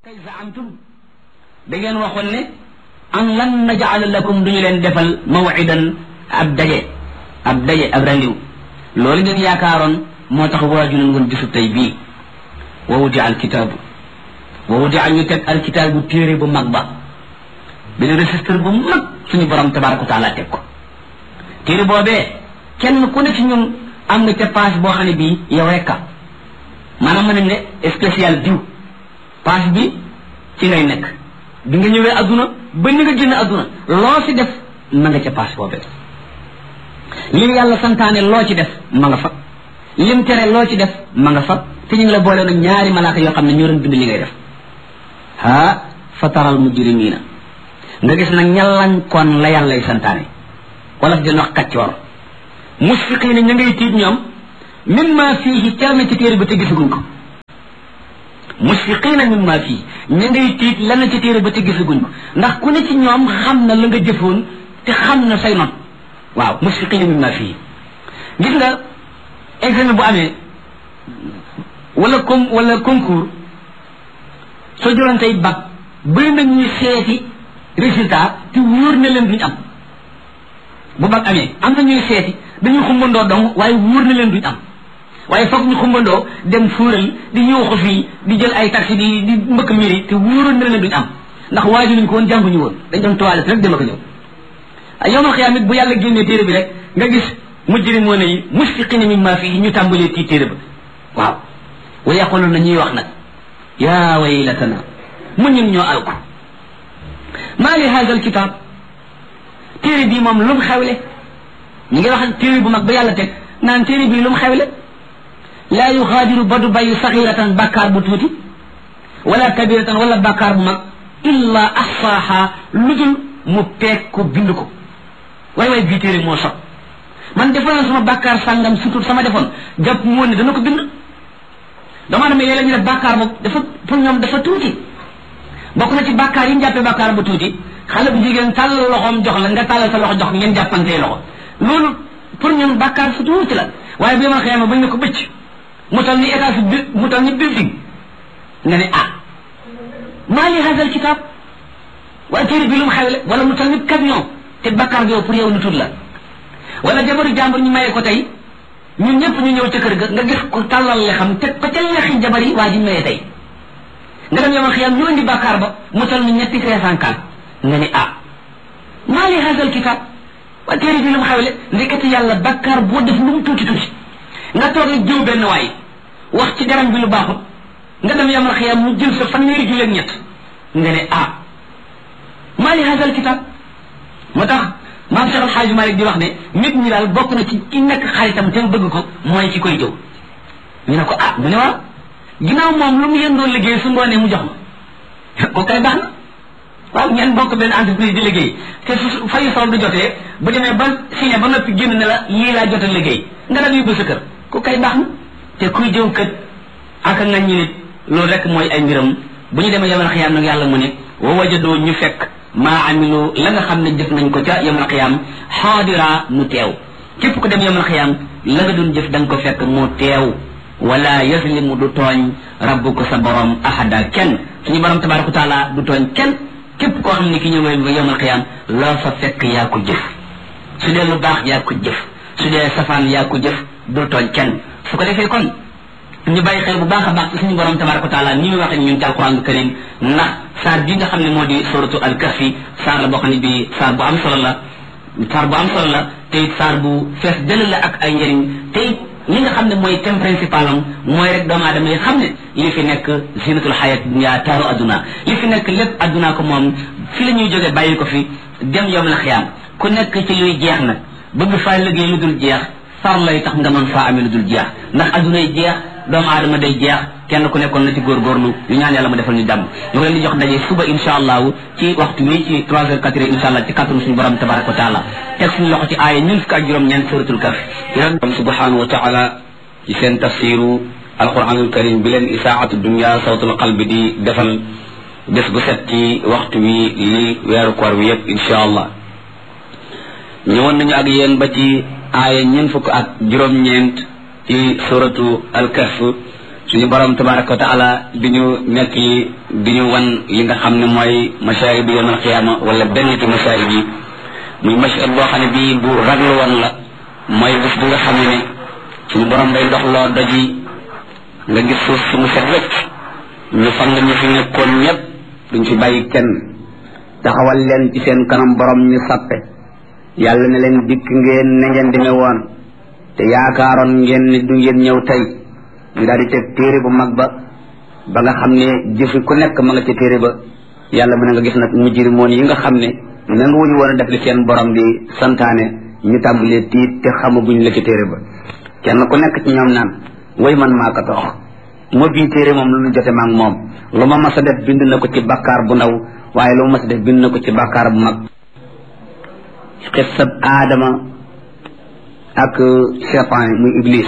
kay zaamtum da ngeen waxoon ne an lan naj'ala lakum duñu leen defal maw'idan ab daje ab randiw loolu ngeen yaakaaroon moo tax waajuleen woon bisu tey bii wa wudi'a alkitaabu wa wudi'a ñu teg alkitaabu téere bu mag ba benn registre bu mag suñu borom tabaraka wa taala teg ko téere boobee kenn ku ne ci ñun am nga ca paas boo xam ne bii yow rekka maanaam mën nañ ne spécial diw paas bi ci ngay nekk bi nga ñëwee adduna ba ni nga génn adduna loo ci def ma nga ca paas boobee li yàlla santaane loo ci def ma nga fa lim tere loo ci def ma nga fa te ñu ngi la boole nag ñaari malaaka yoo xam ne ñoo doon bind li ngay def fa taral mujrimina nga gis nag ñallañ kon la yàllay santaane wala fi dina wax kaccoor musfiqiina ña ngay tiit ñoom mimma fiihi tere na ci téere ba te gisaguñ ko musfiqiina mimma fii ña ngay tiit lan ci téere ba te gisaguñ ko ndax ku ne ci ñoom xam na la nga jëfoon te xam na say not waaw musfiqiina mimma fii gis nga examen bu amee wala concours soo jëloon tey bac bëri na ñuy seeti résultat te wóor na leen duñ am bu bac amee am na ñuy seeti dañuy xumbandoo dong waaye wóor na leen duñ am waaye foog ñu xumbandoo dem fuural di yuuxu fii di jël ay taxi di mbëkk miri te wóoroon na leen duñ am ndax waaju luñ ko woon jànguñu woon dañ doon toilette rek dem ak ñëw yawmal xiyaama it bu yàlla génnee téere bi rek nga gis mujrimoona yi musfiqiina mimmaa fiihi ñu tàmbalee tii téere ba waaw wa yaquluuna ñuy wax nag yaa waylatana mu ñun ñoo alku maa li haazal kitaab téere bii moom lu mu xewle ñu ngi wax téere bu mag ba yàlla teg naan téere bii lu mu xewle laa yuxaadiru ba du bàyyi saxiratan bàkkaar bu tuuti wala kabiratan wala bàkkaar bu mag illa ahsaaha lu dul mu peeg ko bind ko waay bii téere moo sot man defoon na sama bàkkaar sàngam surtout sama defoon jàpp moo ne dana ko bind dama dama yee la ñu def bàkkaar boobu dafa pour ñoom dafa tuuti bokk na ci bàkkaar yi ñu jàppee bàkkaar bu tuuti xale bu jigéen tàllal loxoom jox la nga tàllal sa loxo jox ngeen jàppantee loxo loolu pour ñun bàkkaar su tuuti la waaye bi ma xëyama bañ ne ko bëcc mu tal ni état mu tal ni building nga ne maa li hasal kitaab waaye téere bi lu mu xewle wala mu tal ni camion te bàkkaar bi yow pour yow lu tuut la wala jabaru jàmbur ñu mayee ko tey ñun ñëpp ñu ñëw ca kër ga nga gis ko tàllal le xam teg ko ca lexi jabar yi waa ji mayee tey nga dem yomal xiyam ñu indi bàkkaar ba mu tal ni ñetti 500 nga ne maa li hasal kitaab waaye téere bi lu mu xewle ndeketi yàlla bàkkaar boo def lu mu tuuti tuuti nga toog rek jëw benn waay wax ci garam bi lu baaxut nga dem yamal xiyam mu jël sa fanweeri julleeg ñett nga ne maa li hasal kitaab moo tax maam Cheikh Alxaaji Malik di wax ne nit ñi daal bokk na ci ki nekk xaritam te bëgg ko mooy ci koy jëw ñu ne ko mu ne waaw ginnaaw moom lu mu yéen doon liggéey su ngoonee mu jox ma ko kay baax na waaw ñeen bokk benn entreprise di liggéey te su fayu sol du jotee bu demee ba signé ba noppi génn ne la lii laa jot a liggéey nga daal yóbbu sa kër ku kay baax na te kuy jëw kët ak a ngañ ñi nit loolu rek mooy ay mbiram bu ñu demee yamal xiyaam nag yàlla mu ne wa wajadoo ñu fekk maa amilu la nga xam ne jëf nañ ko ca yamal xiyaam xaadira mu teew képp ku dem yamal xiyaam la nga doon jëf da nga ko fekk mu teew wala yazlimu du tooñ rabbuka sa borom ahada kenn suñu borom tabaraka wa taala du tooñ kenn képp koo xam ne ki ñëwee ba yamal xiyaam loo fa fekk yaa ko jëf su dee lu baax yaa ko jëf su dee safaan yaa ko jëf du tooñ kenn su ko defee kon ñu bàyyi xel bu baax a baax ci suñu borom tabaraka wa taala ni ñu waxee ñun ci alquran karim ndax saar bi nga xam ne moo di suratu al-kahfi saar la boo xam ne bi saar bu am solo la te it saar bu fees dëll la ak ay njëriñ te it li nga xam ne mooy thème principal am mooy rek doomu aadama yi xam ne li fi nekk zinatul xayat dunya taaru adduna li fi nekk lépp adduna ko moom fi la ñuy jógee bàyyi ko fi dem yom la xiyaam ku nekk ci luy jeex nag bëgg faa liggéey lu dul jeex far lay tax nga mën faa amee lu dul jeex ndax adduna yi jeex doomu aadama day jeex kenn ku nekkoon na ci góorgóorlu ñu ñaan yàlla ma defal ñu jàmm ñu ngi leen di jox daje suba insha allahu ci waxtu wi ci 3h 4h insha allah ci kàttanu suñu borom tabaraka wa taala teg suñu loxo ci aaya ñun fukk ak juróom-ñeent suratul kahf subhanahu wa taala ci seen tafsiru alquranul karim bi leen isaatu dunya sawtul qalbi di defal bés bu set ci waxtu wi li weeru koor wi yëpp insha allah ñëwoon nañu ak yéen ba ci aaya ñun fukk ak juróom-ñeent ci suratu al-kahf suñu borom tabaraka wa taala di ñu nekk di ñu wan li nga xam ne mooy masaahib bi yawmal qiyaama wala benn ci masaahib yi muy mashhad boo xam ne bii bu raglu woon la mooy bés bi nga xam ne suñu borom day dox loo doji nga gis suuf si mu set wecc ñu fang ñu fi nekkoon ñëpp duñ fi bàyyi kenn taxawal leen ci seen kanam borom ñu sappe yàlla ne leen dikk ngeen ne ngeen demee woon te yaakaaroon ngeen ni du ngeen ñëw tey ñu daal di teg téere bu mag ba nga xam ne jëfi ku nekk ma nga ca téere ba yàlla mën nga gis nag mujrimoon yi nga xam ne nangu wuñu woon a def li seen borom di santaane ñu tàmbalee tiit te xamaguñ la ca téere ba kenn ku nekk ci ñoom naan way man maa ko toox moo bii téere moom lu ñu jote maag moom lu ma mas a def bind na ko ci bàkkaar bu ndaw waaye lu ma mas a def bind na ko ci bàkkaar bu mag xissab aadama ak cheytaan muy iblis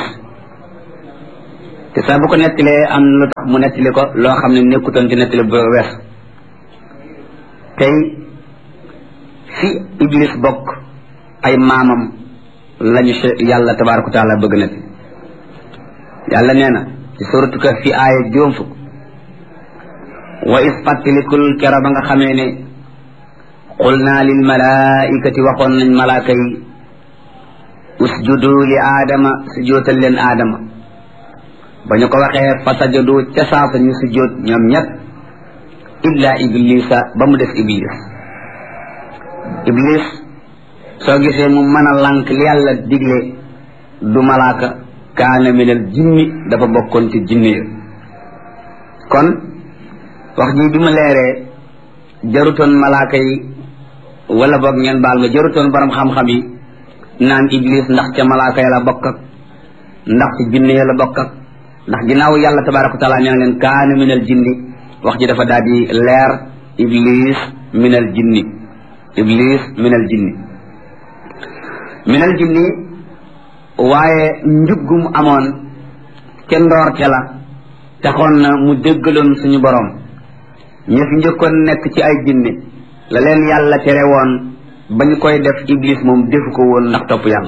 te saa bu ko nettalee am lu tax mu nettali ko loo xam ne nekkutoon ci nettali bu wees tey fi iblis bokk ay maamam lañu yàlla tabaaraka wa taala bëgg na yàlla nee na ci suratu Kahf fi aaya 50 wa is fàttalikul kera ba nga xamee ne qul naa lil malaikati waxoon nañ malaaka yi usjudu li aadama sujootal leen aadama ba ñu ko waxee fa sajadu ca saasa ñu sujoot ñoom ñett illa iblisa ba mu def iblis soo gisee mu mën a lànk li yàlla digle du malaaka kaana minal jinni dafa bokkoon ci jinni ya kon wax ji bi mu leeree jarutoon malaaka yi wala boog ngeen baal ma jarutoon borom xam-xam yi naan iblis ndax ca malaaka ya la bokk ak ndax ci jinni ya la bokk ak ndax ginnaaw yàlla tabaaraka wa taala nee na leen kaana minal jinni wax ji dafa daal di leer iblis minal jinni waaye njuggum amoon ca ndoorte la taxoon na mu déggaloon suñu borom ña fi njëkkoon nekk ci ay jinne la leen yàlla tere woon ba ñu koy def iblis moom defu ko woon ndax topp yàlla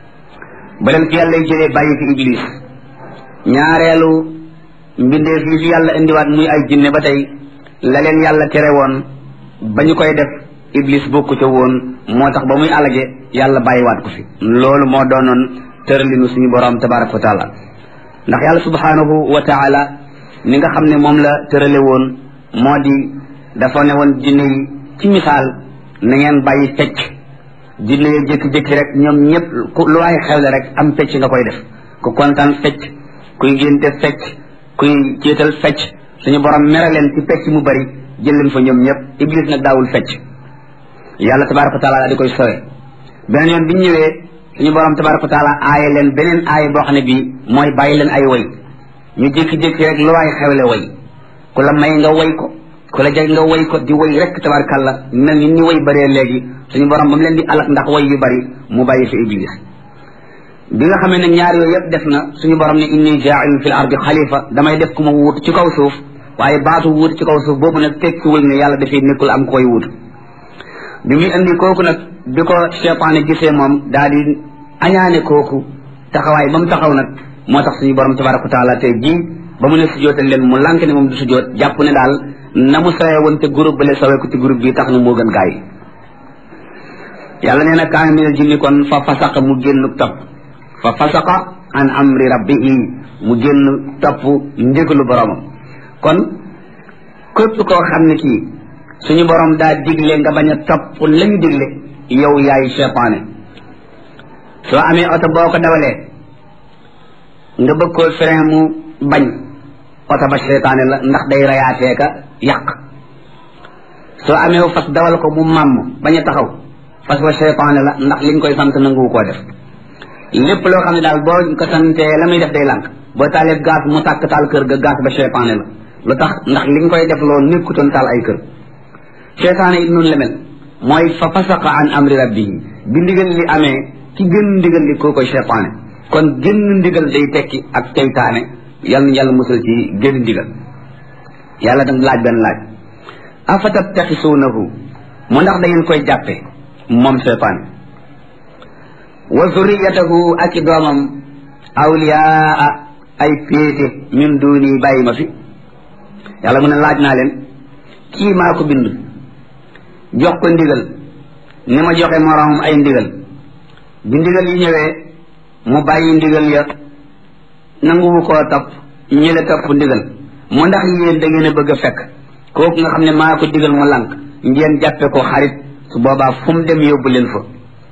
ba leen fi yàlla jëlee bàyyi fi iblis ñaareelu mbindeef yi fi yàlla indiwaat muy ay jinne ba tey la leen yàlla tere woon ba ñu koy def iblis bokku ca woon moo tax ba muy alage yàlla bàyyiwaat ko fi loolu moo doonoon tëralinu suñu borom tabaraka wa taala ndax yàlla subhanahu wa taala ni nga xam ne moom la tërale woon moo di dafa ne woon jinne yi ci misaal na ngeen bàyyi fecc jinne yi jékki-jékki rek ñoom ñëpp lu waay xewle rek am fecc nga koy def ku kontaan fecc kuy ngénte fecc kuy céetal fecc suñu borom mere leen ci fecc mu bari jël leen fa ñoom ñëpp iblis nag daawul fecc yàlla tabaraka wa taala di koy sowe beneen yoon bi ñu ñëwee suñu borom tabaraka wa taala aaye leen beneen aaye boo xam ne bii mooy bàyyi leen ay woy ñu jékki-jékki rek lu waay xewle woy ku la may nga woy ko ku la jag nga woy ko di woy rek tabarakàllah mel ni ñu woy bëree léegi suñu borom ba mu leen di alak ndax woy yu bari mu bàyyi fi iblis bi nga xamee ne ñaar yooyu yëpp def na suñu borom ne inni jaa'ilun fil ardi xalifa damay def ku ma wuut ci kaw suuf waaye baatu wuut ci kaw suuf boobu nag tekkiwul ne yàlla dafay nekkul am koy wuut bi muy indi kooku nag bi ko cheytaane gisee moom daal di añaane kooku taxawaay ba mu taxaw nag moo tax suñu borom tabaraka wa taala tey jii ba mu ne sujootal leen mu lànk ne moom du sujoot jàpp ne daal na mu sawee woon te groupe bale sawee ko ci groupe bi tax na moo gën gaa yi yàlla nee na kaana minal jinni kon fa fasaqa mu génn topp fa fasaqa an amri rabbihi mu génn topp ndigalu boromam kon képp koo xam ne kii suñu borom daa digle nga bañ a topp lañu digle yow yaay cheytaane soo amee oto boo ko dawalee nga bëgg koo frein mu bañ oto ba cheytaane la ndax day rayaatee ka yàq soo amee fas dawal ko mu màmm bañ a taxaw fas ba cheytaane la ndax liñ koy sant nanguwu koo def lépp loo xam ne daal boo ko santee la muy def day lànk boo taalee gaz mu tàkk taal kër ga gaz ba cheytaane la lu tax ndax liñ koy def loolu nekkutoon taal ay kër cheytaane it noonu la mel mooy fa fasaqa an amri rabbihi bi ndigal li amee ci gën ndigal li koo koy cheytaane kon gën ndigal day tekki ak seytaane yal na yàlla musal ci gën ndigal yàlla dam laaj benn laaj afatabtaxisuunahu mu ndax da ngeen koy jàppe moom cheytaane wa zurriyatahu ak i doomam awliyaa ay féete min duuni bàyyi ma fi yàlla mu ne laaj naa leen kii maa ko bind jox ko ndigal ni ma joxe moroomam ay ndigal bi ndigal yi ñëwee mu bàyyi ndigal ya nanguwu koo topp ñële topp ndigal mu ndax yéen da ngeen a bëgg a fekk kooku nga xam ne maa ko digal mu lànk ngeen jàppe ko xarit su boobaa fu mu dem yóbbu leen fa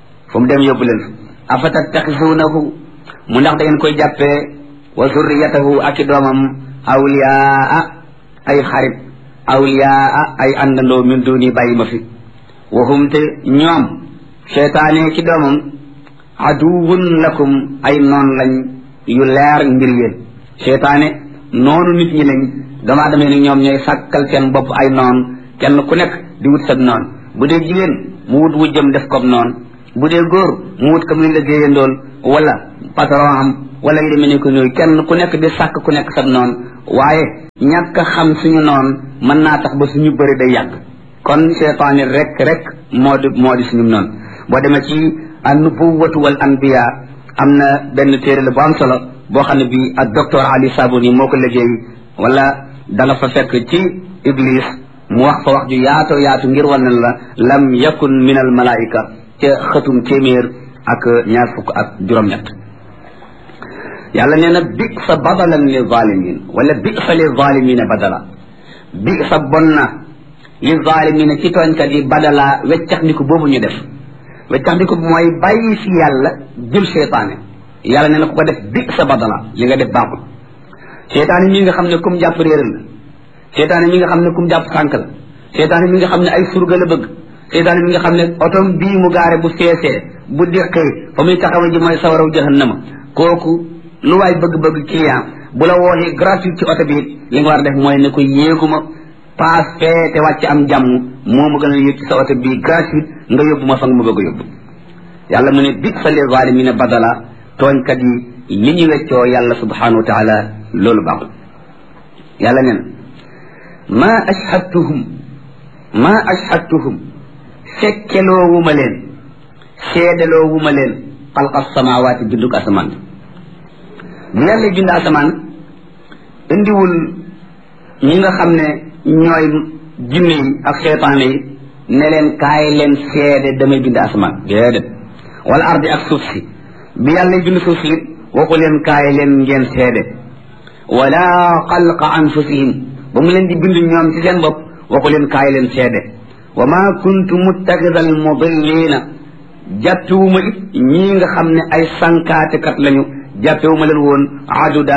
afatattaxisuunahu mu ndax da ngeen koy jàppee wa zurriyatahu ak i doomam awliyaa ay xarit awliyaa ay àndandoo min duni bàyyi ma fi waxum te ñoom seytaane ci doomam aduwun lakum ay noon lañ yu leer ngir yéen seytaane noonu nit ñi lañ doomu aadama yi ñoom ñooy sàkkal seen bopp ay noon kenn ku nekk di wut sag noon bu dee jigéen mu wut wujjam def kob noon bu dee góor mu wut ka muy liggéeyandool wala patron am wala li mel ni ko ñooy kenn ku nekk di sàkk ku nekk sag noon waaye ñàkk a xam suñu noon mën naa tax ba suñu bëri day yàgg kon seytaane rek moo di suñu noon boo demee ci an-nubuwwatu wal anbiya am na benn téere la bu am solo boo xam ne bi ak docteur Ali Sabuni moo ko liggéey wala da nga fa fekk ci Iblis mu wax fa wax ju yaatu ngir wan ne la lam yakun min al malaika ca xëtum téeméer ak ñaar fukk ak juróom-ñett yàlla nee na bi sa badalan li zalimin wala bi sa li zalimina badala bi sa bon na li zalimina ci tooñkat yi badala weccax ndiku boobu ñu def weccax ndiku mooy bàyyi si yàlla jël seytaane yàlla nee na ku ko def bi sa badala li nga def baaxul seytaane mi nga xam ne kum jàpp réeral la seytaane mi nga xam ne kum jàpp sànk la seytaane mi nga xam ne ay surga la bëgg seytaane mi nga xam ne otom bii mu gaare bu feesee bu déqee fa muy taxawa ji mooy sawaraw jahannama kooku lu waay bëgg-bëgg client bu la wooxee gratuit ci oto bi li nga war a def mooy ne ko yéeguma paas fee te wàcc am jàmm moo ma gën a yëg ci sa oto bii gratuit nga yóbbu ma fa nga ma bëgg a yóbbu yàlla mu ne bi sa li zalimina badala tooñkat yi li ñu weccoo yàlla subhanahu wa taala loolu baaxul yàlla nee na ma ashhadtuhum fekkeloowuma leen seedaloowuma leen xalqa samawaati bindug asamaan bi yàlla bind asamaan indiwul ñi nga xam ne ñooy jinne yi ak seytaane yi ne leen kaay leen seede damay bind asamaan déedéet wala ardi ak suuf si bi yàlla bind suuf si waxu leen kaay leen ngeen seede wala xalqa anfusihim ba mu leen di bind ñoom ci seen bopp waxu leen kaay leen seede wa ma kuntu muttaxida al mudillina jàppewuma it ñii nga xam ne ay sankaatekat lañu jàppewuma leen woon aduda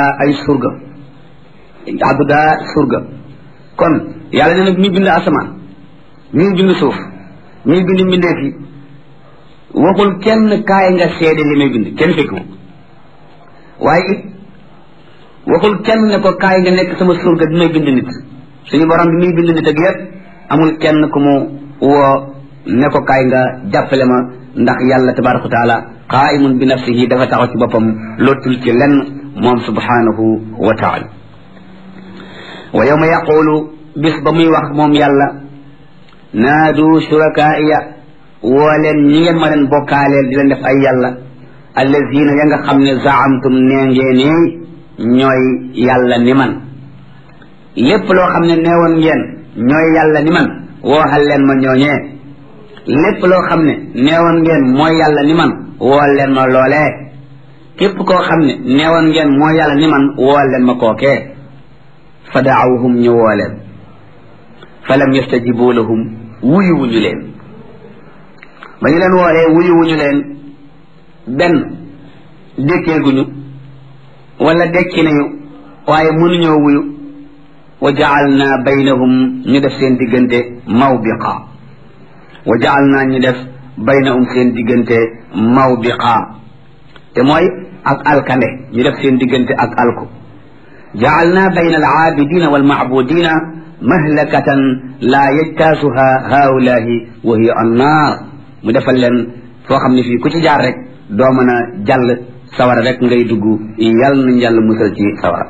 surga kon yàlla nee na mi bind asamaan mi bind suuf mi bind mbindeef yi waxul kenn kaay nga seede li may bind kenn fekku waaye it waxul kenn ne ko kaay nga nekk sama surga bi may bind nit suñu borom bi muy bind nit ak yépp amul kenn ku mu woo ne ko kaay nga jàppale ma ndax yàlla tabaraka wa taala qaimun bi nafsihi dafa taxaw ci boppam lottul ci lenn moom subhanahu wa taala wa yawma yaqulu bis ba muy wax moom yàlla naadu shurakaaiya woo leen ñi ngeen ma leen bokkaaleel di leen def ay yàlla allazina ya nga xam ne zaamtum nee ngeen ñooy yàlla ni man lépp loo xam ne neewoon ngeen ñooy yàlla ni man wooxal leen ma ñooñee lépp loo xam ne neewoon ngeen mooy yàlla ni man wool leen ma loolee képp koo xam ne neewoon ngeen mooy yàlla ni man wool leen ma kookee fa daawhum ñu woo leen fa lam yastajibu lahum wuyuwuñu leen ba ñu leen woolee wuyuwuñu leen benn dékkeeguñu wala dekki nañu waaye mënuñoo wuyu wa ja'alna baynahum ñu def seen diggante mawbiqa wa ja'alna ñu def baynahum seen diggante mawbiqa te mooy ak alkande ñu def seen diggante ak alku ja'alna bayna al-'abidina wal-ma'budina mahlakatan la yajtasuha haulahi wa hiya an-nar mu defal leen foo xam ne fii ku ci jaar rek doo mën a jàll sawara rek ngay dugg yàlla nañ yàlla musal ci sawara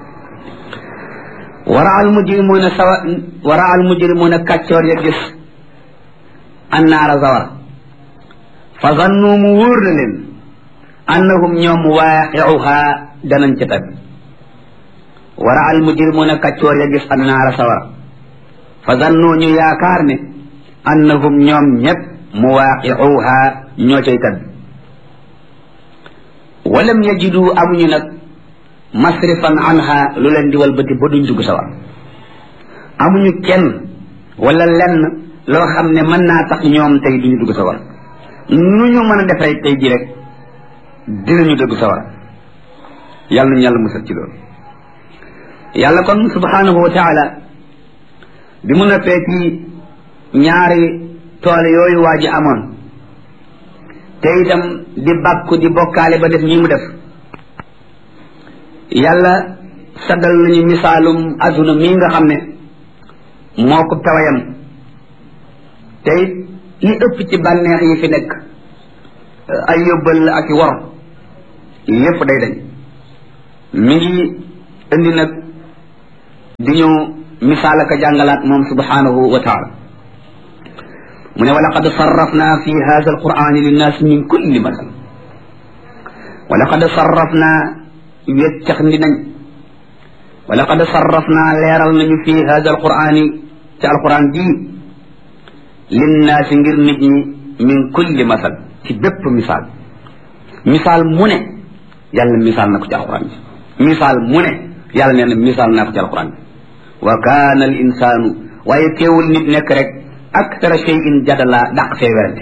wara al mujrimuna kàccoor ya gis annaara sawara fa zannu mu wóor na leen annahum ñoom waaqi'uha danañ ca tabbi wara al mujrimuna kaccoor ya gis annaara sawara fa zannu ñu yaakaar ne annahum ñoom ñëpp muwaaqi'uha ñoo cay tàdd walam yajidu amuñu nag masrifan anha lu leen di walbati ba duñ dugg sawar amuñu kenn wala lenn loo xam ne mën naa tax ñoom tey duñu dugg sawar nu ñu mën a def rek tey ji rek dinañu dugg sawar yàlla nañu yàlla musal ci loolu yàlla kon subhanahu wa taala bi mu noppee ci ñaari tool yooyu waa ji amoon te itam di bàkku di bokkaale ba def ñi mu def yàlla saddal nañu misaalum adduna mii nga xam ne moo ko tawayam te it li ëpp ci bànneex yi fi nekk ay yóbbal ak i wor lépp day dañ mi ngi indi nag di ñu misaal ak a jàngalaat moom subhanahu wa taala mu ne wa laqad sarrafna fi hadha alqur'ani linnaasi min kulli masal wa laqad sarrafna weccax ndi nañ wa laqad sarrafna leeral nañu fi hadha alqur'ani ci alquran ji linnaasi ngir nit ñi min kulli masal ci bépp misaal misaal mu ne yàlla misaal na ko ci alquran ji misaal mu ne yàlla nee na misaal naa ko ci alquran bi wa kaana al insaanu waaye teewul nit nekk rek akthara shay'in jadala dàq fee werante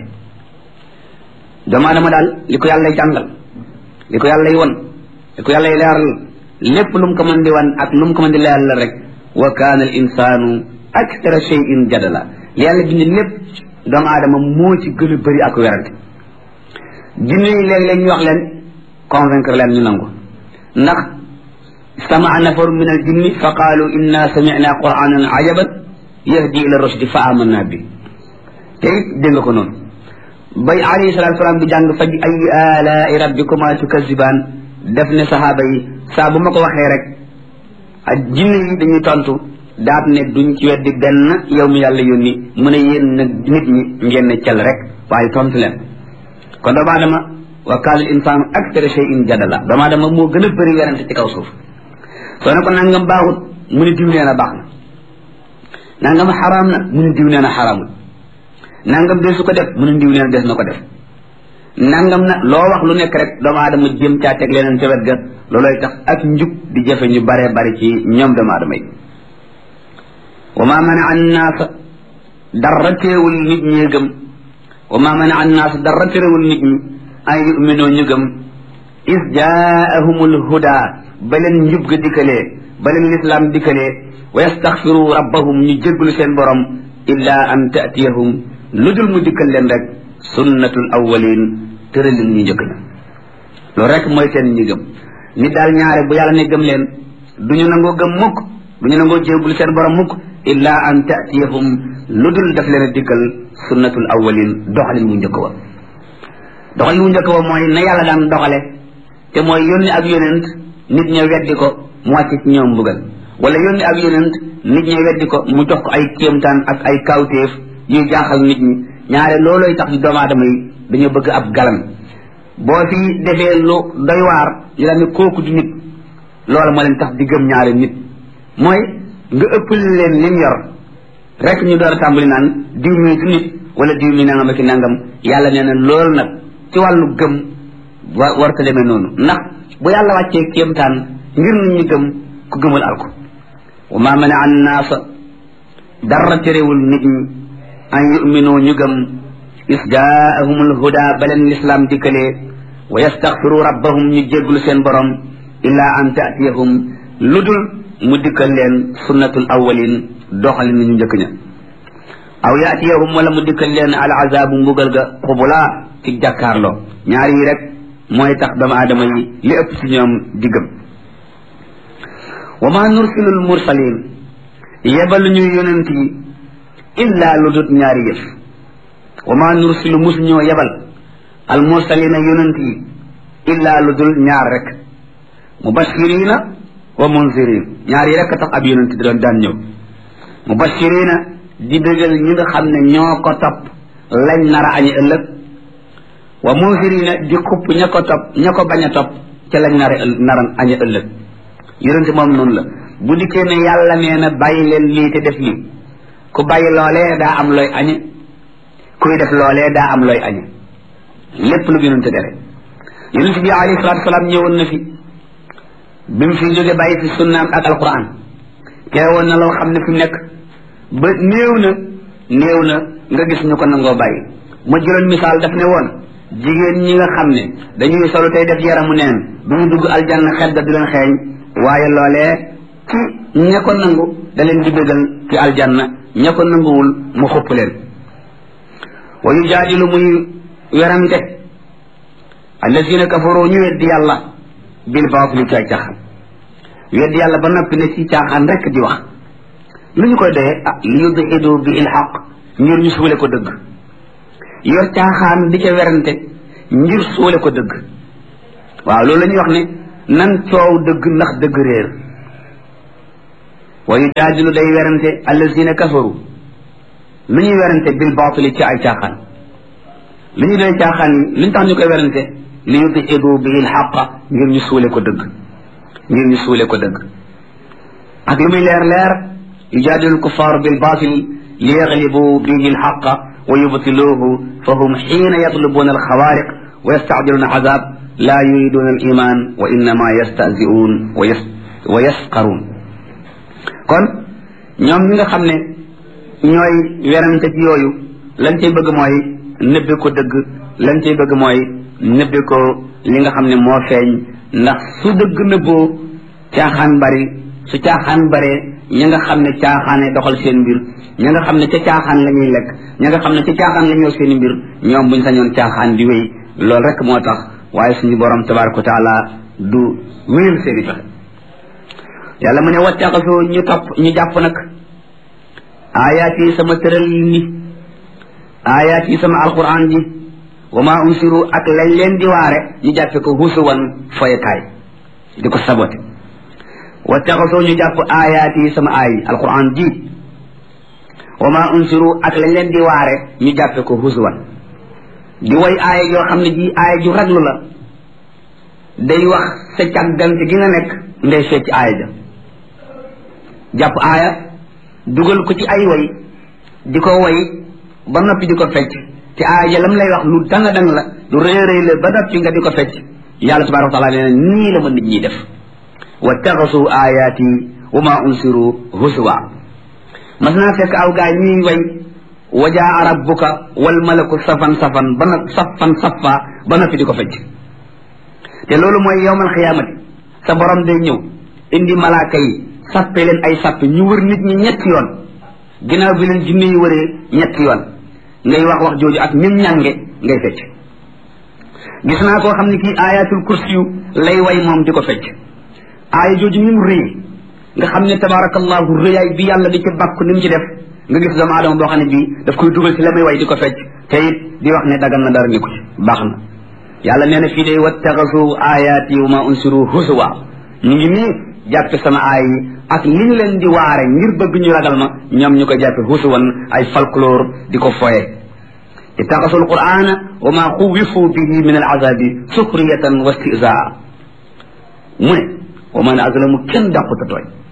doomu aadama daal li ko yàlla jàngal li ko yàlla won li ko yàlla leeral lépp lu mu ko mën di wan ak lu mu ko mën di leeral rek wa kaana al insaanu akthara shay'in jadala li yàlla bind lépp doomu aadama moo ci gën a bëri ak werante jinne yi léeg-léeg ñu wax leen convaincre leen ñu nangu ndax istama'a nafaru min al jinni fa qaalu inna sami'na qur'anan ajaban yahdi ila rushdi fa amanna bi te it dégg nga ko noonu bay alayhi salatu salaam bi jàng fa bi ay alaai rabbikuma tukazibaan def ne sahaaba yi saa bu ma ko waxee rek ak jinne yi dañuy tontu daat ne duñ ci weddi benn yow mi yàlla yónni mu ne yéen nag nit ñi ngeen ne cel rek waaye tontu leen kon doomu aadama wa kaana al insaanu akthara shay'in jadala doomu aadama moo gën a bëri werante ci kaw suuf soo ne ko nangam baaxut mu ne diw nee na baax na nangam xaraam na mu ne diw nee na xaraamul nangam desu ko def mu ne diw nee na des na ko def nangam na loo wax lu nekk rek doomu aadama jëm caa teg leneen ca wet ga looloy tax ak njub di jafe ñu bare bari ci ñoom doomu aadama yi wa ma manaa annaasa dara teewul nit ñi gëm wa ma manaa annaasa dara teewul nit ñi ay yuminoo ñu gëm is jaahumul huda ba leen njub ga dikkalee ba leen lislaam dikkalee wa yastaxfiru rabbahum ñu jégglu seen borom illa an taatiyahum lu dul mu dikkal leen rek sunnatul awwalin tëralin ñu njëkk na loolu rek mooy seen ñi gëm nit daal ñaare bu yàlla ne gëm leen duñu nangoo gëm mukk duñu nangoo jégglu seen borom mukk illa an taatiyahum lu dul daf leen a dikkal sunnatul awwalin doxalin mu njëkk wa doxalin mu njëkk wa mooy na yàlla daan doxale te mooy yónni ak yonent nit ña weddi ko mu wàcc ci ñoom mbugal wala yónni ak yonent nit ña weddi ko mu jox ko ay kéemtaan ak ay kawtéef yuy jaaxal nit ñi ñaare loolooy tax di doomu aadama yi dañoo bëgg ab galan boo fi defee lu doy waar ñu la ne kooku du nit loola moo leen tax di gëm ñaare nit mooy nga ëppal leen lim yor rek ñu door a tàmbali naan diw mi du nit wala diw mi nangam ak nangam yàlla nee na loolu nag ci wàllu gëm warta demee noonu ndax bu yàlla wàccee kéemtaan ngir nit ñi gëm ku gëmul alko wa ma mana an naasa dara terewul nit ñi an yuminu ñu gëm is jaahumul huda ba leen lislaam dikkalee wa yastaxfiru rabbahum ñu jégglu seen borom illa an taatiyahum lu dul mu dikkal leen sunnatul awwalin doxalin ñu njëkk ña aw yaatiyahum wala mu dikkal leen al azabu mbugal ga xubula ci jàkkaarloo ñaar yi rek mooy tax doomu aadama yi li ëpp ci ñoom di gëm wa ma nursilul mursalin yebalu ñu yonent yi illa lu dut ñaari yëf wa ma nursilu mus ñoo yebal al mursalina yonent yi illa lu dul ñaar rek mubashirina wa munzirin ñaar yi rek tax ab yonent di doon daan ñëw mubashirina di bégal ñi nga xam ne ñoo ko topp lañ nar a añi ëllëg wa munzirina di xupp ña ko topp ña ko bañ a topp ca lañ nar a añi ëllëg yonent moom noonu la bu dikkee ne yàlla nee na bàyyi leen lii te def lii ku bàyyi loolee daa am looy añe kuy def loolee daa am looy añe lépp lu yonente tere yonente bi alayhi salatu wasalaam ñëwoon na fi bi mu fi jóge bàyyi fi sunnaam ak alquran teewoon na loo xam ne fi mu nekk ba néew na nga gis ñu ko nangoo bàyyi ma jëloon misaal daf ne woon jigéen ñi nga xam ne dañuy solu tey def yaramu neen duñu dugg aljanna xet ga du leen xeeñ waaye loolee ci ña ko nangu da leen di bégal ci aljanna ña ko nanguwul mu xupp leen wa yujaadilu muy werante allazina kafaru ñu weddi yàlla bil baatili ci ay caaxaan weddi yàlla ba noppi ne ci caaxaan rek di wax lu ñu koy doyee li yudhidu bi il xaq ngir ñu suule ko dëgg yor caaxaan di ca werante ngir suule ko dëgg waaw loolu la ñuy wax ne nan coow dëgg ndax dëgg réer wa yujaadilu day werante allazina kafaru lu ñuy werante bil baatili ci ay caaxaan lu ñu doy caaxaan yi lu ñu tax ñu koy werante li yudhidu bi il xaq ngir ñu suule ko dëgg ak lu muy leer yujaadilu lkuffaaru bil baatili li yaglibu bihi il xaq wa yubtiluuhu fa hum xiina yatlubuuna alxawaariq wa yastacjiluuna azab laa yuriduuna al iman wa innama yastahzi'uun wa yasqaruun kon ñoom ñi nga xam ne ñooy werante ci yooyu lañ cay bëgg mooy nëbbe ko dëgg lañ cay bëgg mooy nëbbe ko li nga xam ne moo feeñ ndax su dëgg nëbboo caaxaan bari su caaxaan baree ña nga xam ne caaxaane doxal seen mbir ña nga xam ne ca caaxaan la ñuy lekk ña nga xam ne ca caaxaan la ñuy seen mbir ñoom buñ sañoon caaxaan di wéy loolu rek moo tax waaye suñu borom tabaraka wa taala du wéyal seen i pexe yàlla mu ne wattaxasoo ñu jàpp nag aayaat yi sama tëral ni aayaat yi sama alquran ji wa ma unsiru ak lañ leen di waare ñu jàppe ko husuwan foyekaay di ko sabote wattaxasoo ñu jàpp aayaat yi sama aay alquran ji wa ma unsiru ak lañ leen di waare ñu jàppe ko husuwan di woy aaya yoo xam ne ji aaya ju raglu la day wax sa càggante gi nga nekk ngay fecc aaya ja jàpp aaya dugal ko ci ay woy di ko woy ba noppi di ko fecc te aaya ja lam lay wax lu danga dang la lu rëy rëy la ba noppi nga di ko fecc yàlla tabaraka wa taala nee na nii la ma nit ñi def wattaxasu ayaati wa ma unsiru huswa mas naa fekk aw gaay ñuy way wajaa rabbuka wal malaku safan safa ba noppi di ko fecc te loolu mooy yowmal xiyaamati sa borom day ñëw indi malaaka yi sappe leen ay sappe ñu wër nit ñi ñetti yoon ginnaaw bi leen jinne yi wëree ñetti yoon ngay wax jooju ak nim ñànge ngay fecc gis naa koo xam ne kii ayatul kursiyu lay way moom di ko fecc aaya jooju ni mu rëy nga xam ne tabarakallahu rëyaay bi yàlla di ci bàkku ni mu ci def nga gis doomu aadama boo xam ne bii daf koy dugal ci la muy way di ko fecc te it di wax ne dagan na dara ni ko ci baax na yàlla nee na fii day wattaxasu ayaati wa ma unsiru husuwa ñu ngi nii jàppe sama aay yi ak li ñu leen di waare ngir bëgg ñu ragal ma ñoom ñu ko jàppe husuwan ay folklore di ko foye ittaxasu alqur'ana wa ma xuwifu bihi min alazabi suxriyatan wa istizaa mu ne wa man azlamu kenn dàquta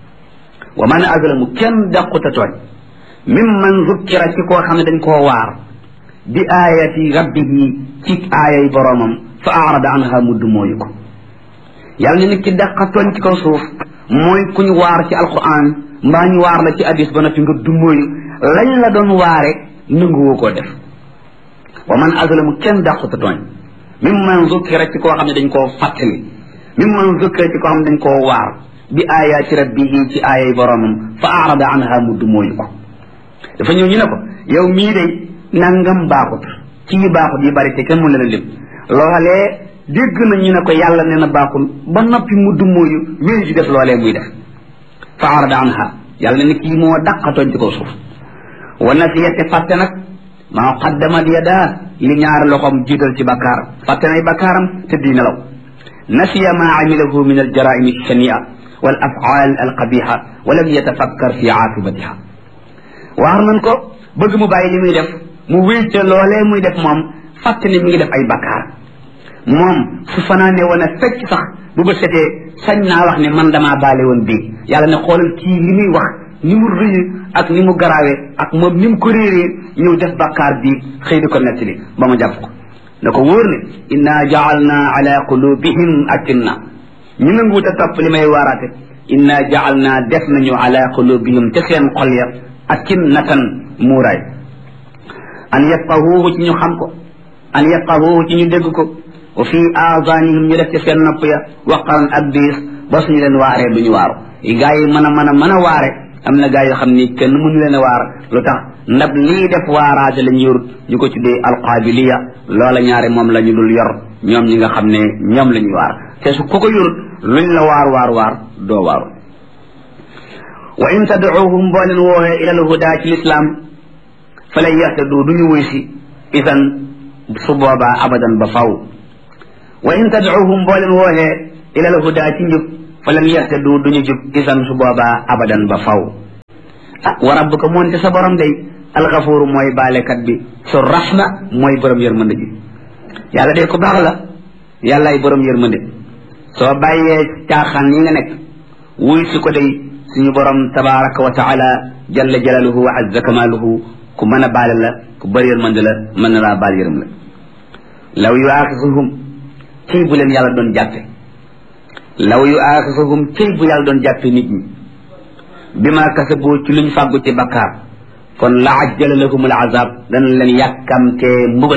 tooñ mimman zukkira ci koo xam ne dañ koo waar bi ayati rabbihi ci aayay boroomam fa arada anha mudd mooyu ko yàlla ne nit ki dàqa tooñ ci kaw suuf mooy ku ñu waar ci alquran mbaa ñu waar la ci hadis ba noppi nga du mooyu lañ la doon waare nanguwoo koo def wa man azlamu kenn dàquta tooñ mimman zukkira ci koo xam ne dañ koo fàttali mimman zukkira ci koo xam ne dañ koo waar bi ayati rabbihi ci aayay boroomam fa arada anha mudd mooyu ko dafa ñëw ñu ne ko yow mii day nangam baaxut ci yi baaxut yi bari te kenn mu leen a lim loolee dégg na ñu ne ko yàlla nee na baaxul ba noppi mu dummóoyu wéy ji def loolee muy def fa arada anha yàlla ne kii moo dàqatoon ci kaw suuf wa nasiyate fàtte nag maa qaddamat yadaa li ñaari loxoom jiital ci bakkaaram fàtte nay bakkaaram te di nelaw nasiya maa amilahu min aljaraimi alshania wal afaal alqabiha wa lam yatafakkar fi aaqibatiha waar nañ ko bëgg mu bàyyi li muy def mu wéy ca loolee muy def moom fàtte ne mi ngi def ay bakkaar moom su fanaane woon a fecc sax bu ba setee sañ naa wax ne man damaa baale woon bii yàlla ne xoolal kii li muy wax ni mu rëy ak ni mu garaawee ak moom ni mu ko réeree ñëw def bàkkaar bii xëy di ko nettali ba ma jàpp ko na ko wóor ne inna jaalna ala qulubihim akinna ñu nanguwut a topp li may waaraate inna jaalna def nañu ala qulubihim te seen xol ya akinnatan muuraay an yafqahuhu ci ñu xam ko an yafqahuhu ci ñu dégg ko wa fi aadanihim ñu def ci seen nopp ya waqaran ak diis ba suñu leen waaree duñu waaru gaa yi mën a waare am na gaa yoo xam ni kenn mënu leen a waar lu tax ndab lii def waaraate la ñu yorut ñu ko tuddee alqaabiliya loola ñaare moom la ñu dul yor ñoom ñi nga xam ne ñoom la ñuy waar te su ko yorut luñ la waar doo waaru wa in tadcuuhum boo leen woowee ila alhuda ci lislaam fa lan yahtadu duñu wuy si isan su boobaa abadan ba faw wa in tadcuuhum boo leen woowee ila alhuda ci njub fa lan yahtadu duñu jub isan su boobaa abadan ba faw wa rabbuka moonte sa borom day alxafuuru mooy baalekat bi su rahma mooy borom yërmande ji yàlla day ko baax la yàllaay borom yërmande soo bàyyee caaxaan yi nga nekk wuy si ko day suñu borom tabaraka wa taala jalla jalaluhu wa azza kamaluhu ku mën a baale la ku bëri yërmande la mën na laa baal yërëm la law yu aaxisuhum cëy bu leen yàlla doon jàppe law yu aaxisuhum cëy bu yàlla doon jàppe nit ñi bi ma kasabu ci luñ fàggu ci bakkaar kon la ajjala lahum al azab dana leen yàkkamtee mbugal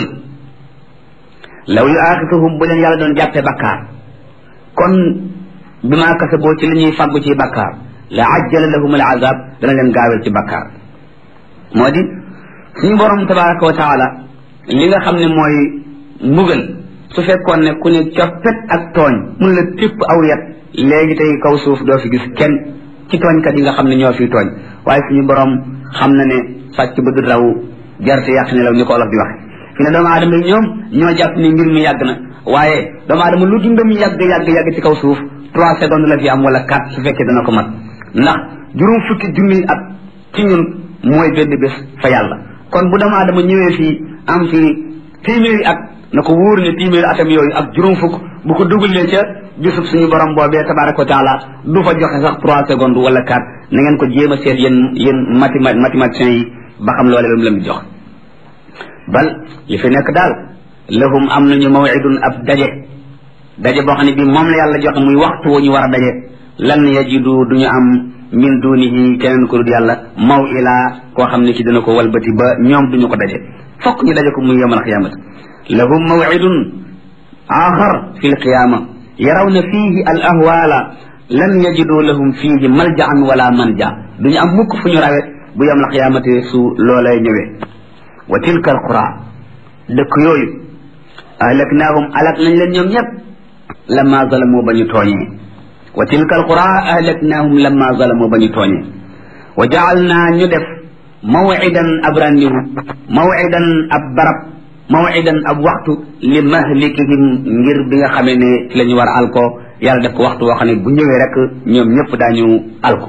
law yu aaxisuhum bu leen yàlla doon jàppe bakkaar kon bi ma kasabu ci li ñuy fàggu ci bakkaar la ajjala lahum al azab dana leen gaawel ci bakkaar moo di suñu borom tabaraka wa taala li nga xam ne mooy mbugal su fekkoon ne ku ne coppet ak tooñ mun la tépp aw yat léegi tey kaw suuf doo fi gis kenn ci tooñkat yi nga xam ne ñoo fi tooñ waaye suñu borom xam na ne sàcc ba du raw gerte yàq ne law ni ko olof di waxe fi ne doomu aadama yi ñoom ñoo jàpp ne mbir mi yàgg na waaye doomu aadama lu dundam yàgg ci kaw suuf 3 secondes la fi am wala 4 su fekkee dana ko mat ndax juróom fukki junni at ci ñun mooy benn bés fa yàlla kon bu doomu aadama ñëwee fii am fii téeméeri at na ko wóor ne téeméeri atam yooyu ak juróom fukk bu ko dugalee ca bisub suñu borom boobee tabaraka wa taala du fa joxe sax 3 secondes wala 4 na ngeen ko jéem a seet yéen mathématiciens yi ba xam loole lu mu leen di jox bal li fi nekk daal lahum am nañu mawidun ab daje boo xam ne bii moom la yàlla joxe muy waxtu wu ñu war a daje lan yajidu duñu am min dunihi keneen ko dul yàlla maw ilaa koo xam ne ci dina ko walbati ba ñoom duñu ko daje fokk ñu daje ko muy yawmal qiyaamati lahum mawidun axar fi lqiyaama yarawna fiihi al ahwaala lan yajidu lahum fiihi maljaan wala manja duñu am mukk fu ñu rawe bu yawmal qiyaamati su loolay ñëwee wa tilka al qura dëkk yooyu ahlaknaahum alak nañ leen ñoom ñëpp lamma zalamu ba ñu tooñee wa tilka al qura ahlaknaahum lamma zalamu ba ñu tooñee wa jaalnaa ñu def mawidan ab randiwu mawidan ab barab mawidan ab waxtu li mahlikihim ngir bi nga xamee ne ci la ñu war a alko yàlla def ko waxtu woo xam ne bu ñëwee rek ñoom ñëpp daañu alko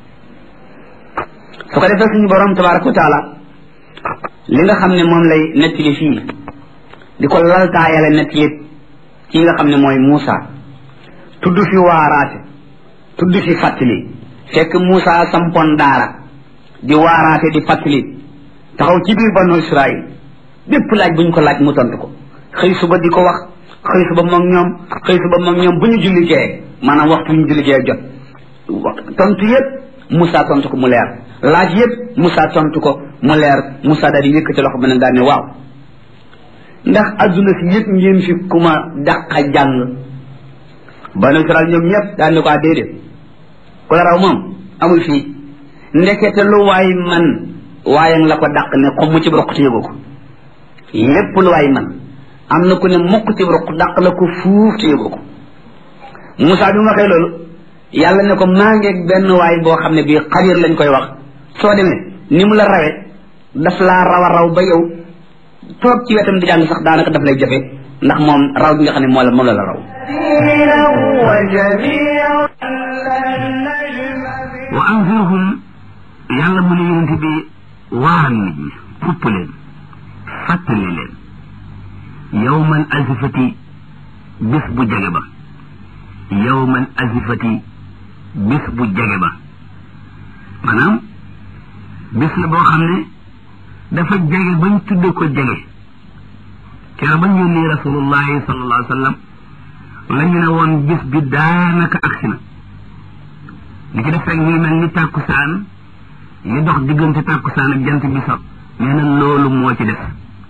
su ko defee suñu borom tabaraka wa taala li nga xam ne moom lay nettali fii di ko laltaayale nettali ci nga xam ne mooy Muusa tudd fi waaraate tudd fi fàttali fekk Muusa sampoon daara di waaraate di fàttali taxaw ci biir banu Israil bépp laaj buñ ko laaj mu tontu ko xëy suba di ko wax xëy suba moom ñoom bu ñu julli gee maanaam waxtu bu ñu julli gee jot tontu yëpp Muusa tontu ko mu leer laaj yëpp Muusa tontu ko mu leer Muusa daal di yëkkati loxo ba ne daal ne waaw ndax adduna si yëpp ngeen fi ku ma dàqa jàng banu Israil ñoom ñëpp daal ne ko déedéet ku la raw moom amul fii ndekete lu waay man waaye la ko dàq ne xomm ci roq te yëgoo ko lépp lu waay man am na ku ne mukk ci roq dàq la ko fuuf te yëgoo ko Moussa bi mu waxee loolu yàlla ne ko maa ngeeg benn waay boo xam ne bii xadir lañ koy wax soo demee ni mu la rawe daf laa raw a raw ba yow toog ci wetam di jàng sax daanaka daf lay jafe ndax moom raw bi nga xam ne moom la raw wa anzirhum yàlla mu ne yonent bi waar nit ñi xupp leen fàttali leen yawmal azifati bis bu jege ba yawmal azifati bis bu jege ba maanaam bis la boo xam ne dafa jege bañ tudde ko jege kera bañ yónnee rasulullahi sallallahu alayhi wa sallam la ñu ne woon bis bi daanaka agsi na li ci def rek muy mel ni tàkkusaan li dox diggante tàkkusaan ak jant bi so nee na loolu moo ci def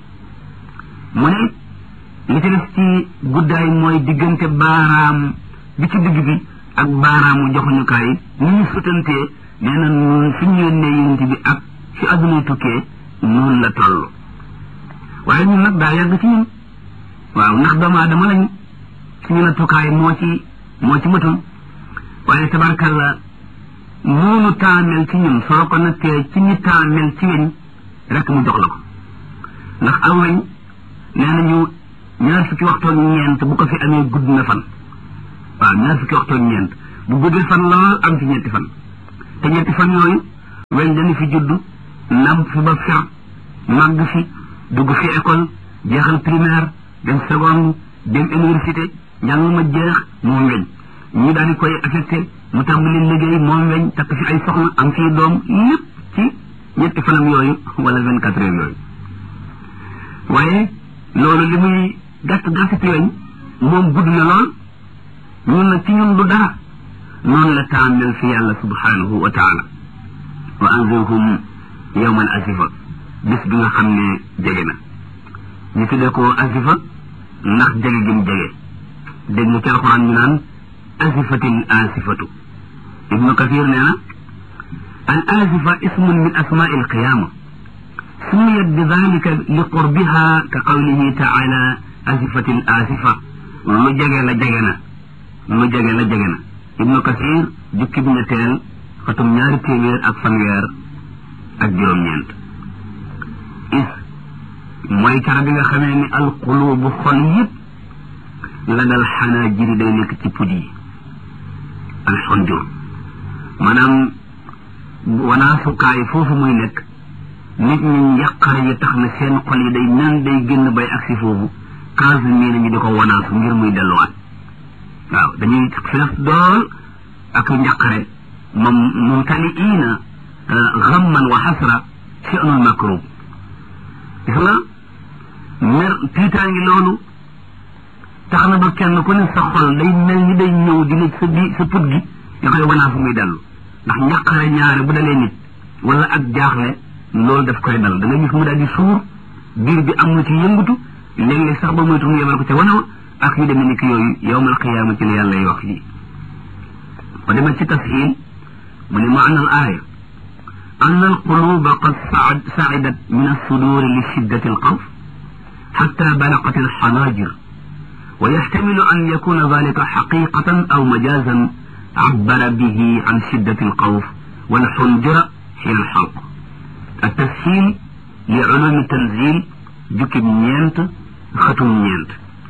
mu ne li ci def ci guddaay mooy diggante baaraam bi ci digg bi ak baaraamu joxuñukaay ni ñu sutantee nee na nun fi ñu yónnee yonent bi ak fi adduna tukkee noonu la toll waaye ñun nag daa yàgg ci ñun waaw ndax doomu aadama lañu suñu nattukaay moo ci matul waaye tabarkalla noonu taamel ci ñun soo ko nattee ci ñi taamel ci weñ rek mu jox la ko ndax aw weñ nee nañu 20 waxtu ak ñeent bu ko fi amee gudd na fan waaw 20 waxtu ak ñeent bu guddee fan lool am ci ñetti fan te ñetti fan yooyu weñ dañu fi judd namp fi ba fer màgg fi dugg fi école jeexal primaire dem seconde dem université njàng ma jeex moom weñ ñu daal di koy affecté mu tàmbali liggéey moom weñ takk fi ay soxna am fii doom lépp ci ñetti fanam yooyu wala 24 heures yooyu waaye loolu li muy gàtt ci weñ moom gudd na lool ñun nag ci ñun du dara noonu la tàmmel fi yàlla subhanahu wa taala wa anzirhum yawmal azifa bis bi nga xam ne jege na ñu tuddee ko azifa ndax jege gim jege dégg nga ci alxuraan ñu naan azifatil asifatu ibnu kathir nee na al azifa ismun min asmaai alqiyama sumiyat bi dalika li qurbiha ka qawlihi taala azifatil asifa lu jege la jege na lu jege la jege na ibnu kathir jukki bi ñetteel xatum 200 ak fanweer ak juróom-ñeent is mooy cara bi nga xamee ni alqulubu xol yëpp la dal xanaa jiri day nekk ci pud yi alxonjur maanaam wanaasukaay foofu muy nekk nit ñi njàqare yi tax na seen xol yi day nan day génn bay agsi foofu quinze mille ñu di ko wanaasu ngir muy delluwaat waaw dañuy fees dool ak njàqare mumtaliina xamman wa xasra fi'lul makrub gis nga mer tiitaangi loolu tax na ba kenn ku ne sa xol day mel ni day ñëw di la sa put gi nga koy wanaasu muy dellu ndax njàqare ñaare bu dalee nit wala ak jaaxle loolu daf koy dal da nga gis mu daal di suur biir bi am na ci yëngutu léeg-léeg sax ba moytu mu yemal ko ca wanawa ak yu demee ni ki yooyu yawmal qiyaama ci la yàlla wax yi ba demee ci tasxiil mu ne maana al aaya أن القلوب قد صعدت من الصدور لشدة الخوف حتى بلغت الحناجر ويحتمل أن يكون ذلك حقيقة أو مجازا عبر به عن شدة الخوف والحنجرة هي الحلق التسهيل لعلوم التنزيل جكب نينت ختم نينت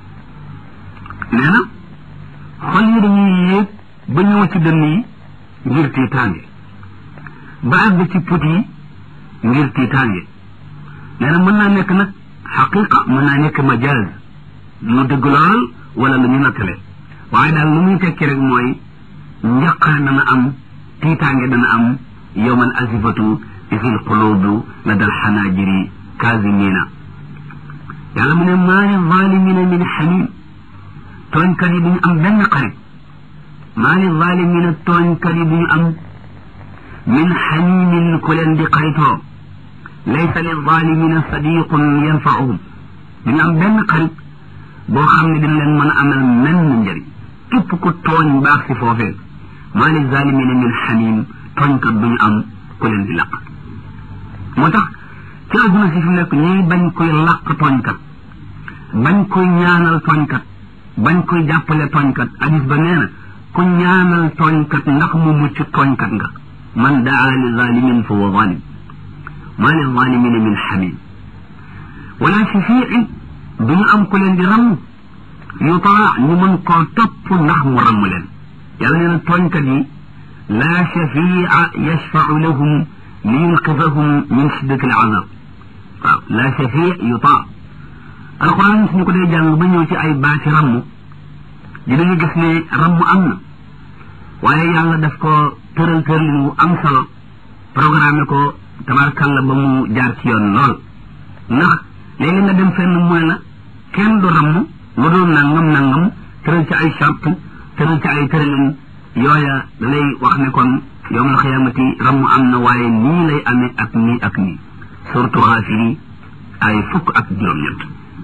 نانا خلي دنيا بنيوة دنيا جرتي تاني ba àgg ci put yi ngir tiitaange nee na mën naa nekk nag xaqiqa mën naa nekk majaaz lu dëgg lool wala lu ñu nattale waaye daal lu muy tekki rek mooy njaqare dana am tiitaange dana am yawmal azifatu isil qulubu la dal xanaajiri kaazimina yàlla mu ne maa li zalimina min xamim tooñkat yi duñu am benn xarit maa li zalimina tooñkat yi duñu am من حميم كلن بقريتو ليس للظالمين صديق ينفعهم من أم بن قريب بو خامن دين لن من عمل من نجري كيب كو توñ باخ ci fofé ما للظالمين من حميم توñ kat duñ am كلن di laq motax ci aduna ci fi nek ñi bañ koy laq toñ kat bañ koy ñaanal toñ kat bañ koy jappalé toñ kat hadith ba neena ku ñaanal toñ kat ndax mu mucc toñ kat nga من دعا لظالم فهو ظالم ما للظالمين من حميم ولا شفيع دون أم كل رم يطاع لمن قاطب نحو رملا يعني الطنك دي لا شفيع يشفع لهم لينقذهم من شدة العذاب لا شفيع يطاع القرآن سنقول يجعل بنيو أي بات رم dinañu gis ne ramm am na waaye yàlla daf ko tëral tëralin wu am solo programme ko tabarkalla ba mu jaar ci yoon lool ndax léegi nga dem fenn mooy la kenn du ramm lu dul nangam tëral ci ay charte tëral ci ay tëralin yooya da lay wax ne kon yawmal xiyaamati ramm am na waaye nii lay amee ak nii ak nii surtout Gaafir ay fukk ak juróom-ñett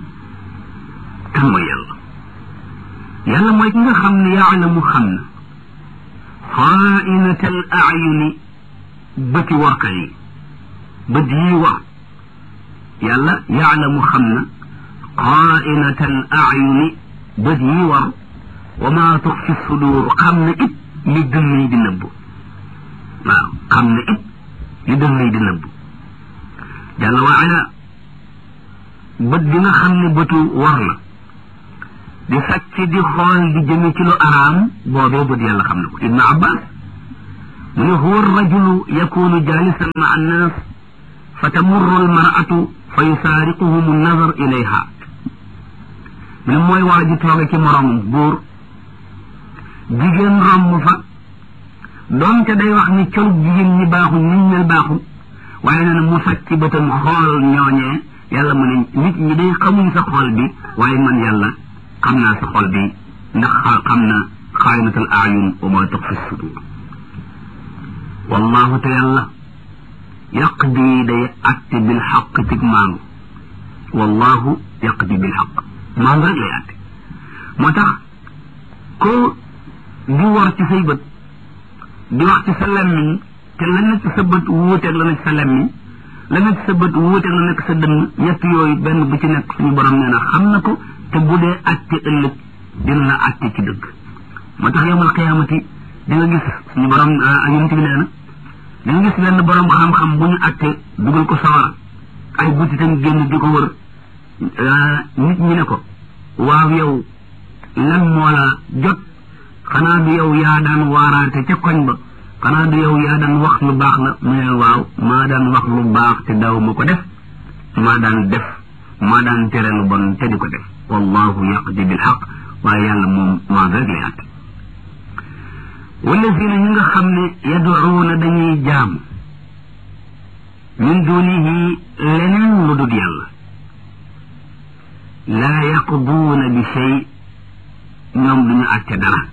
kan mooy yàlla mooy ki nga xam ne yaalamu xam na xaainatal ayuni bëti warkat yi bët yi war yàlla yaalamu xam na xaainatal ayuni bët yi war wa maa tuxfi sudur xam na it li dënn yi di nëbb waaw xam na it li dënn yi di nëbb jàlla wa ala bët bi nga xam ne bëtu war la di sàcc di xool di jëme ci lu araam boobee bët yàlla xam na ko ibnu abbas mu ne huwa rajulu yakunu jalisan ma annas fa tamurru almar'atu fa yusaariquhum an-nazar ilayha mu ne mooy waa ji tooge ci moroomam góor jigéen romb fa doonte day wax ni col jigéen ñi baaxul niñ mel baaxul waaye nee na mu sàcc bëtam xool ñooñee yàlla mu ne nit ñi day xamuñ sa xool bi waaye man yàlla xam naa sa xol bi ndax xam na xaayinatul ayun wa ma tuxfi sudur wallahu te yàlla yaqdi day atte bil xaq tig maangu wallahu yaqdi bil xaq maangu rek lay atte moo tax ko di war ci say bët di wax ci sa lemmiñ te la nekk sa bët wuuteeg la nekk sa lemmiñ la nekk sa bët wuuteeg la nekk sa dënn ñett yooyu benn bu ci nekk suñu borom nee na xam na ko te bu dee atte ëllëg dina la atte ci dëgg moo tax yawmal qiyaamati di nga gis suñu borom yonent bi nee na di nga gis benn borom xam-xam bu ñu atte dugal ko sawara ay butitam génn di ko wër nit ñi ne ko waaw yow lan moo la jot xanaa du yow yaa daan waaraate ca koñ ba xanaa du yow yaa daan wax lu baax la mu ne waaw maa daan wax lu baax te daw ma ko def maa daan tere lu bon te di ko def wallahu yaqdi bil xaq waaye yàlla moom maa rek lay àtte wallazina ñi nga xam ne yaduuna dañuy jaam min dunihi leneen lu dul yàlla laa yaqduuna bi shay ñoom duñu àtte dara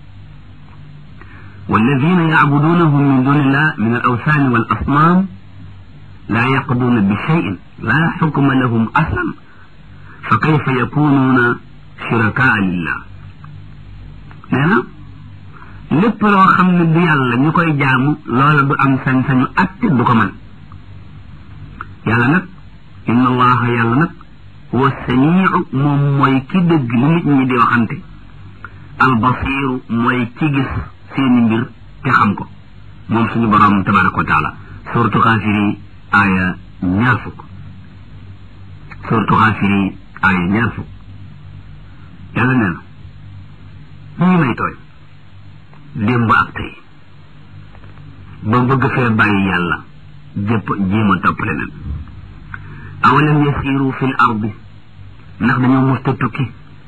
والذين يعبدونهم من دون الله من الأوثان والأصنام لا يقضون بشيء لا حكم لهم أصلا فكيف يكونون شركاء لله نانا lépp loo xam ne du yàlla ñu koy jaamu loola du am sañ-sañu atte du ko man yàlla nag inna allaha yàlla nag huwa samiu moom mooy ki dëgg li nit ñi di waxante albasiru mooy ki gis seeni mbir te xam ko moom suñu borom tabaraka wa taala suratu Gaafiri aaya 20 suratu Gaafiri aaya 20 yàlla nee na ñu may tooy démb ak tey ba bëgg fee bàyyi yàlla jëpp jéem a topp leneen awalam yasiru fil ardi ndax dañoo musta tukki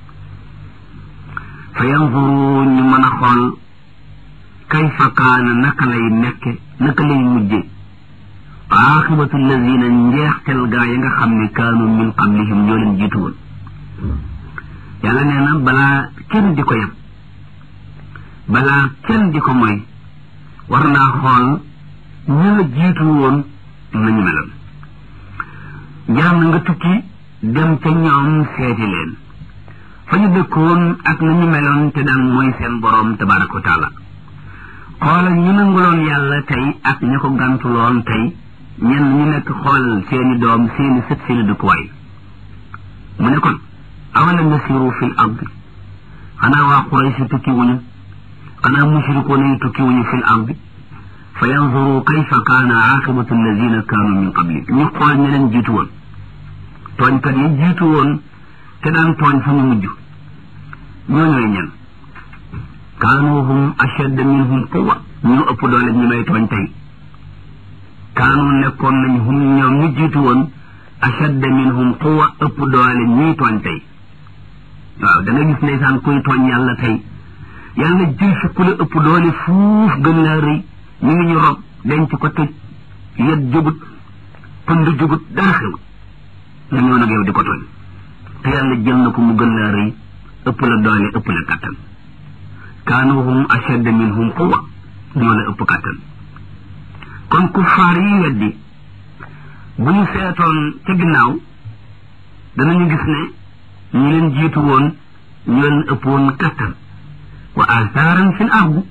fa yanzuru ñu mën a xool kayfa kaana naka lay nekke naka lay mujje aaxibatu allazina njeextel gaa yi nga xam ne kaanu min qablihim ñoo leen jiitu woon yàlla nee na balaa kenn di ko yem balaa kenn di ko moy war naa xool ñi la jiitu woon nañu meloon jaam na nga tukki dem ca ñoom seeti leen fa ñu dëkkoon ak nañu meloon te daan mooy seen boroom tabaraka wa taala xoolal ñu nanguloon yàlla tey ak ña ko gàntuloon tey ñenn ñu nekk xool seeni doom seeni sët seeni dëkkuwaay mu ne kon awalam yasiru fil ardi xanaa waa Quraysh tukki wuñu xanaa mushrikoon yi tukki wuñu fil ardi fa yanzuru kayfa kaana aaqibatu allazina kaanu min qabli ñu xool ña leen jiitu woon tooñkat yi jiitu woon te daan tooñ fa ñu mujj ñooñooy ñen kaanu hum ashadda minhum quwwa ñu ëpp doole ñi may tooñ tey kaanu nekkoon nañ hum ñoom ñu jiitu woon ashadda minhum quwwa ëpp doole ñiy tooñ tey waaw da nga gis ndeysaan kuy tooñ yàlla tey yàlla jël fi ku la ëpp doole fuuf gën laa rëy ñu ngi ñu rob denc ko tëj yet jógut pënd jógut dara xew nga ñëw nag yow di ko tooñ te yàlla jël na ko mu gën laa rëy ëpp la doole ëpp la kattan kaanu hum ashadda minhum quwwa ñoo la ëpp kattan kon kuffaar yi weddi bu ñu seetoon ca ginnaaw danañu gis ne ñi leen jiitu woon ñu leen ëpp woon kattan wa asaaran fil ardi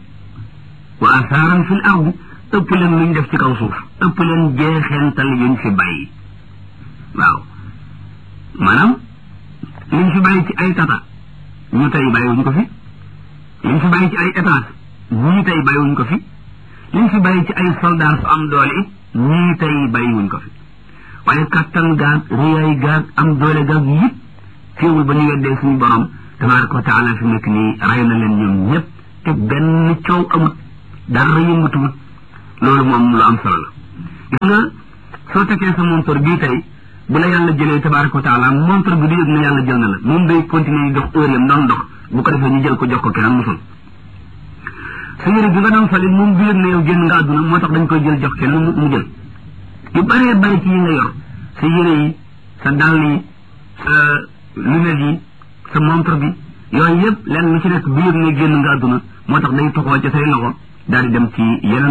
ëpp leen luñ def ci kaw suuf ëpp leen jeexeental yuñ fi bàyyi waaw maanaam liñ fi bàyyi ci ay tata ñu tey bàyyiwuñ ko fi liñ fi bàyyi ci ay étage ñii tey bàyyiwuñ ko fi liñ fi bàyyi ci ay soldat su am doole it ñii tey bàyyiwuñ ko fi waaye kattan gaag réyaay gaag am doole gaag yëpp féewul ba ñu weddee suñu borom tabaraka wa taala fi nekk nii rey na leen ñoom ñëpp te benn coow amut dara yëngatuwut loolu moom lu am solo la gis nga soo tekkee sa montor bii tey bu la yàlla jëlee tabaraka wa taala montor bi du yëg ne yàlla jël na la moom day continuer di dox heure yam doon dox bu ko defee ñu jël ko jox ko keneen musul sa yére bi nga doon soli moom du yëg ne yow génn nga àdduna moo tax dañ koy jël jox keneen mu jël yu bëree bëri ci yi nga yor sa yére yi sa dàll yi sa lunette yi sa montre bi yooyu yëpp lenn lu ci nekk du yëg ne génn nga àdduna moo tax day toxoo ca say loxo daal di dem ci yeneen